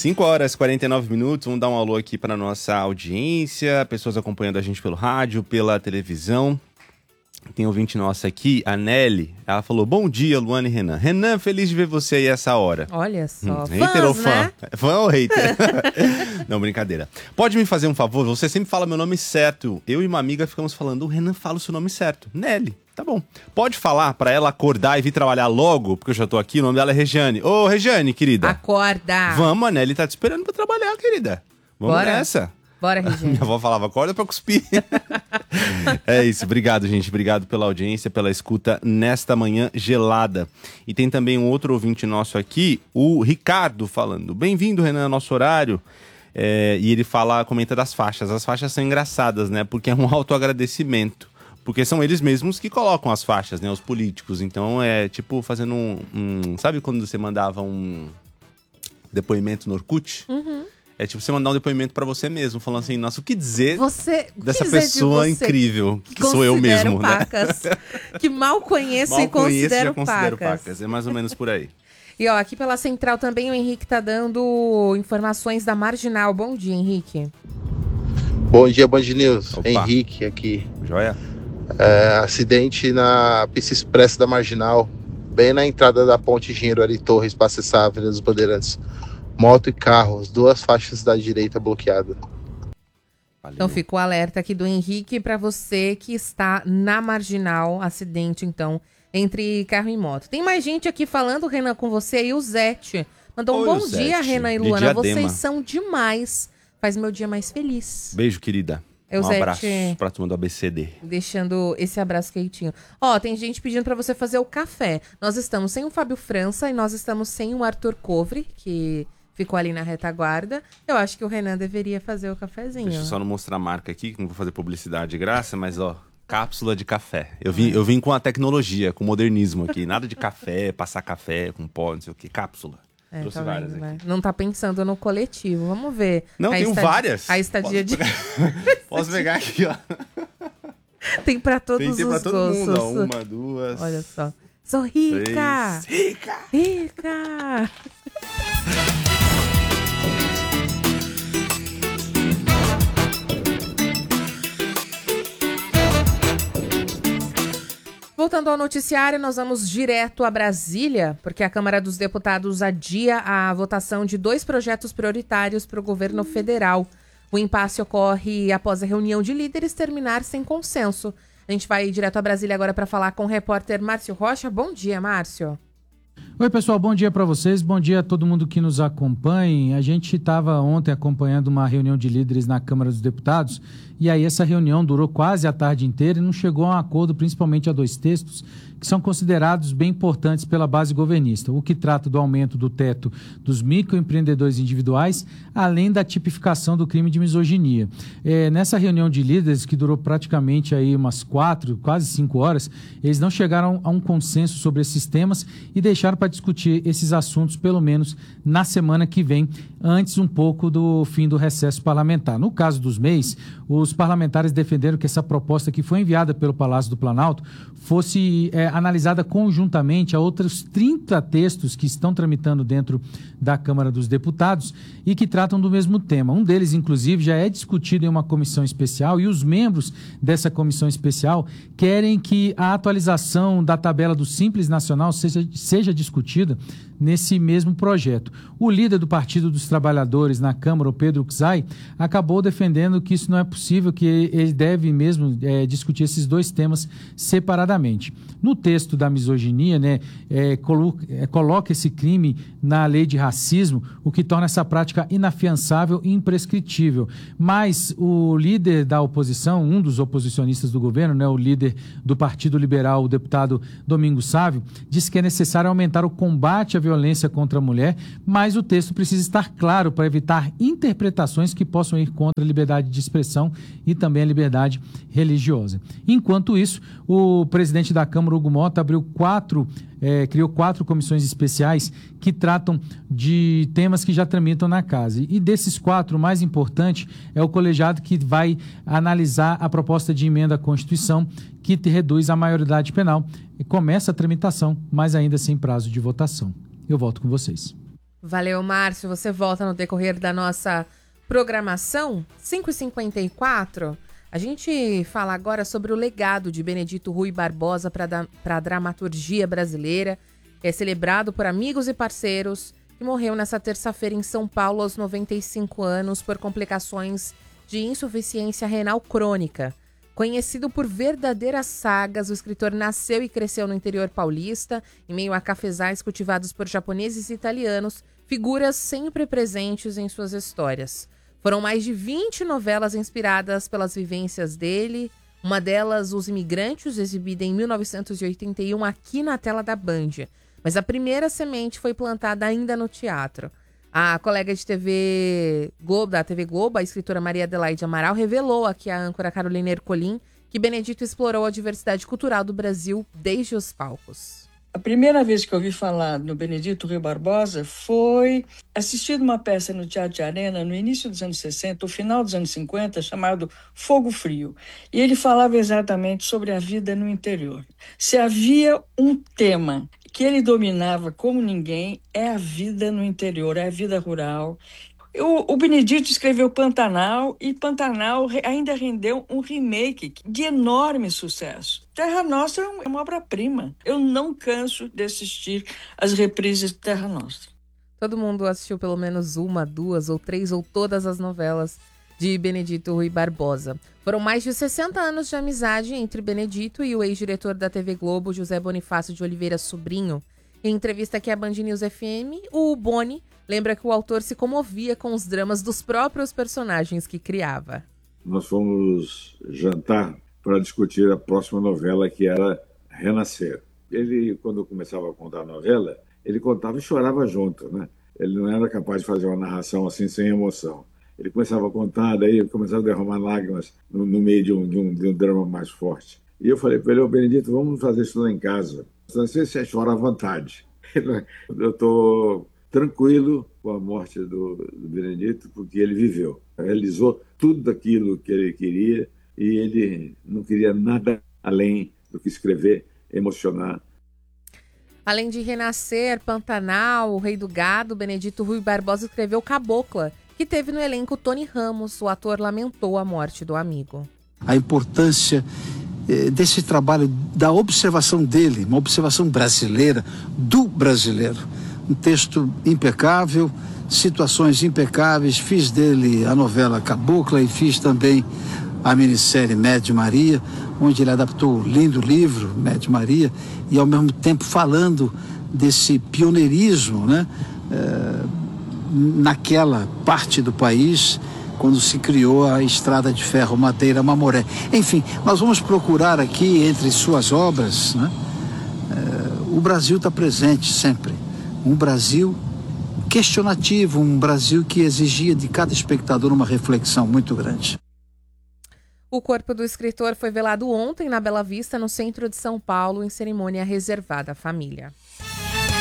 5 horas e 49 minutos, vamos dar um alô aqui para nossa audiência, pessoas acompanhando a gente pelo rádio, pela televisão. Tem ouvinte nossa aqui, a Nelly, ela falou, bom dia, Luana e Renan. Renan, feliz de ver você aí essa hora. Olha só, hater ou fã? né? Fã ou hater? Não, brincadeira. Pode me fazer um favor? Você sempre fala meu nome certo. Eu e uma amiga ficamos falando, o Renan fala o seu nome certo. Nelly, tá bom. Pode falar pra ela acordar e vir trabalhar logo, porque eu já tô aqui, o nome dela é Regiane. Ô, Regiane, querida. Acorda. Vamos, a Nelly tá te esperando pra trabalhar, querida. Vamos Bora. nessa. Bora, Regiane. Minha avó falava, acorda pra cuspir. É isso, obrigado, gente. Obrigado pela audiência, pela escuta nesta manhã gelada. E tem também um outro ouvinte nosso aqui, o Ricardo, falando. Bem-vindo, Renan, nosso horário. E ele comenta das faixas. As faixas são engraçadas, né? Porque é um autoagradecimento. Porque são eles mesmos que colocam as faixas, né? Os políticos. Então é tipo fazendo sabe quando você mandava um depoimento no Orkut? Uhum. É tipo você mandar um depoimento pra você mesmo, falando assim, nossa, o que dizer dessa dizer pessoa de você incrível, que sou eu mesmo, pacas, né? Que mal conheço mal e considero pacas. É mais ou menos por aí. E ó, aqui pela Central também o Henrique tá dando informações da Marginal. Bom dia, Henrique. Bom dia, Band News. Opa. Henrique aqui. Joia? Acidente na pista expressa da Marginal, bem na entrada da ponte Engenheiro Ari Torres, para acessar a Avenida dos Bandeirantes. Moto e carro, as duas faixas da direita bloqueadas. Então fica o alerta aqui do Henrique para você que está na Marginal, acidente então entre carro e moto. Tem mais gente aqui falando, Renan, com você, e o Zete mandou um bom dia, Renan e Luana, vocês são demais, faz meu dia mais feliz. Beijo, querida. Um abraço pra turma do ABCD. Deixando esse abraço quentinho. Ó, tem gente pedindo pra você fazer o café. Nós estamos sem o Fábio França e nós estamos sem o Arthur Covre, que ficou ali na retaguarda. Eu acho que o Renan deveria fazer o cafezinho. Deixa eu só não mostrar a marca aqui, que não vou fazer publicidade de graça, mas ó, cápsula de café. Eu vim com a tecnologia, com o modernismo aqui. Nada de café, passar café com pó, não sei o que. Cápsula. Trouxe tá várias vendo, aqui. né? Não tá pensando no coletivo. Vamos ver. Não, tenho várias. A estadia de... Posso pegar aqui, ó. Tem pra todos tem os pra todo gostos. mundo, ó. 1, 2. Olha só. Sou rica! 3. Rica! Voltando ao noticiário, nós vamos direto a Brasília, porque a Câmara dos Deputados adia a votação de 2 projetos prioritários para o governo federal. O impasse ocorre após a reunião de líderes terminar sem consenso. A gente vai direto a Brasília agora para falar com o repórter Márcio Rocha. Bom dia, Márcio. Oi, pessoal, bom dia para vocês, bom dia a todo mundo que nos acompanha. A gente estava ontem acompanhando uma reunião de líderes na Câmara dos Deputados e aí essa reunião durou quase a tarde inteira e não chegou a um acordo, principalmente a 2 textos que são considerados bem importantes pela base governista. O que trata do aumento do teto dos microempreendedores individuais, além da tipificação do crime de misoginia. Nessa reunião de líderes, que durou praticamente aí umas 4, quase 5 horas, eles não chegaram a um consenso sobre esses temas e deixaram para discutir esses assuntos, pelo menos na semana que vem, antes um pouco do fim do recesso parlamentar. No caso dos MEIs, os parlamentares defenderam que essa proposta que foi enviada pelo Palácio do Planalto fosse analisada conjuntamente a outros 30 textos que estão tramitando dentro da Câmara dos Deputados e que tratam do mesmo tema. Um deles, inclusive, já é discutido em uma comissão especial e os membros dessa comissão especial querem que a atualização da tabela do Simples Nacional seja discutida nesse mesmo projeto. O líder do Partido dos Trabalhadores na Câmara, o Pedro Czai, acabou defendendo que isso não é possível, que ele deve mesmo discutir esses 2 temas separadamente. No texto da misoginia, coloca esse crime na lei de racismo, o que torna essa prática inafiançável e imprescritível. Mas o líder da oposição, um dos oposicionistas do governo, o líder do Partido Liberal, o deputado Domingos Sávio, disse que é necessário aumentar o combate à violência contra a mulher, mas o texto precisa estar claro para evitar interpretações que possam ir contra a liberdade de expressão e também a liberdade religiosa. Enquanto isso, o presidente da Câmara, Hugo Mota, criou 4 comissões especiais que tratam de temas que já tramitam na casa. E desses 4, o mais importante é o colegiado que vai analisar a proposta de emenda à Constituição que reduz a maioridade penal e começa a tramitação, mas ainda sem prazo de votação. Eu volto com vocês. Valeu, Márcio. Você volta no decorrer da nossa programação. 5h54. A gente fala agora sobre o legado de Benedito Rui Barbosa para a dramaturgia brasileira. É celebrado por amigos e parceiros e morreu nessa terça-feira em São Paulo aos 95 anos por complicações de insuficiência renal crônica. Conhecido por verdadeiras sagas, o escritor nasceu e cresceu no interior paulista, em meio a cafezais cultivados por japoneses e italianos, figuras sempre presentes em suas histórias. Foram mais de 20 novelas inspiradas pelas vivências dele, uma delas, Os Imigrantes, exibida em 1981 aqui na tela da Band. Mas a primeira semente foi plantada ainda no teatro. A colega de TV Globo, da TV Globo, a escritora Maria Adelaide Amaral, revelou aqui à âncora Carolina Ercolim que Benedito explorou a diversidade cultural do Brasil desde os palcos. A primeira vez que eu ouvi falar no Benedito Rui Barbosa foi assistindo uma peça no Teatro de Arena no início dos anos 60, o final dos anos 50, chamado Fogo Frio. E ele falava exatamente sobre a vida no interior. Se havia um tema que ele dominava como ninguém, é a vida no interior, é a vida rural. O Benedito escreveu Pantanal e Pantanal ainda rendeu um remake de enorme sucesso. Terra Nostra é uma obra-prima. Eu não canso de assistir as reprises de Terra Nostra. Todo mundo assistiu pelo menos uma, duas ou três ou todas as novelas de Benedito Rui Barbosa. Foram mais de 60 anos de amizade entre Benedito e o ex-diretor da TV Globo, José Bonifácio de Oliveira Sobrinho. Em entrevista aqui à Band News FM, o Boni lembra que o autor se comovia com os dramas dos próprios personagens que criava. Nós fomos jantar para discutir a próxima novela, que era Renascer. Ele, quando começava a contar a novela, ele contava e chorava junto, né? Ele não era capaz de fazer uma narração assim sem emoção. Ele começava a contar, daí ele começava a derramar lágrimas no meio de um drama mais forte. E eu falei para ele: Benedito, vamos fazer isso lá em casa. Você chora à vontade. Eu estou tranquilo com a morte do Benedito, porque ele viveu. Realizou tudo aquilo que ele queria e ele não queria nada além do que escrever, emocionar. Além de Renascer, Pantanal, O Rei do Gado, Benedito Rui Barbosa escreveu Cabocla, que teve no elenco Tony Ramos. O ator lamentou a morte do amigo. A importância desse trabalho, da observação dele, uma observação brasileira, do brasileiro. Um texto impecável, situações impecáveis. Fiz dele a novela Cabocla e fiz também a minissérie Médio Maria, onde ele adaptou o lindo livro Médio Maria e ao mesmo tempo falando desse pioneirismo, né? Naquela parte do país, quando se criou a estrada de ferro Madeira-Mamoré. Enfim, nós vamos procurar aqui, entre suas obras, né? O Brasil está presente sempre. Um Brasil questionativo, um Brasil que exigia de cada espectador uma reflexão muito grande. O corpo do escritor foi velado ontem na Bela Vista, no centro de São Paulo, em cerimônia reservada à família.